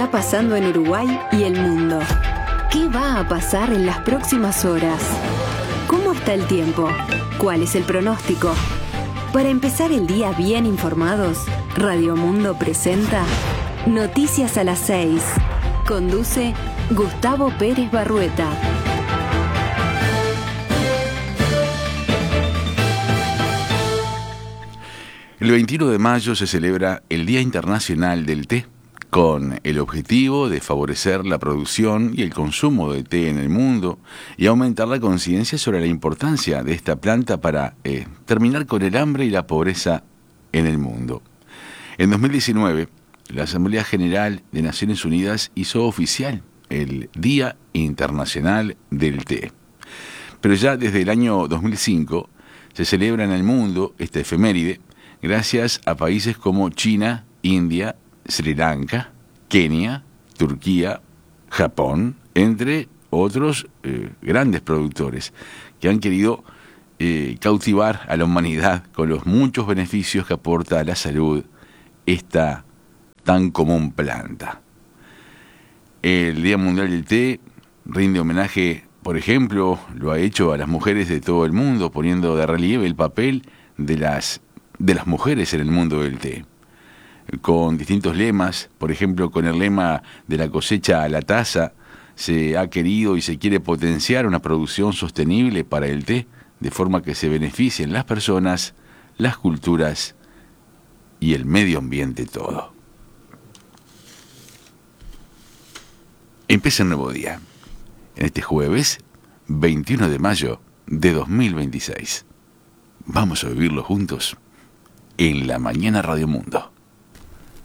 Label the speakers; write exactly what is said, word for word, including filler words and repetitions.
Speaker 1: está pasando en Uruguay y el mundo? ¿Qué va a pasar en las próximas horas? ¿Cómo está el tiempo? ¿Cuál es el pronóstico? Para empezar el día bien informados, Radio Mundo presenta Noticias a las seis. Conduce Gustavo Pérez Barrueta.
Speaker 2: El veintiuno de mayo se celebra el Día Internacional del Té, con el objetivo de favorecer la producción y el consumo de té en el mundo y aumentar la conciencia sobre la importancia de esta planta para eh, terminar con el hambre y la pobreza en el mundo. En dos mil diecinueve, la Asamblea General de Naciones Unidas hizo oficial el Día Internacional del Té. Pero ya desde el año dos mil cinco se celebra en el mundo esta efeméride gracias a países como China, India, Sri Lanka, Kenia, Turquía, Japón, entre otros eh, grandes productores que han querido eh, cautivar a la humanidad con los muchos beneficios que aporta a la salud esta tan común planta. El Día Mundial del Té rinde homenaje, por ejemplo, lo ha hecho a las mujeres de todo el mundo, poniendo de relieve el papel de las de las mujeres en el mundo del té, con distintos lemas. Por ejemplo, con el lema de la cosecha a la taza, se ha querido y se quiere potenciar una producción sostenible para el té, de forma que se beneficien las personas, las culturas y el medio ambiente todo. Empieza un nuevo día, en este jueves veintiuno de mayo de dos mil veintiséis. Vamos a vivirlo juntos en la mañana Radio Mundo.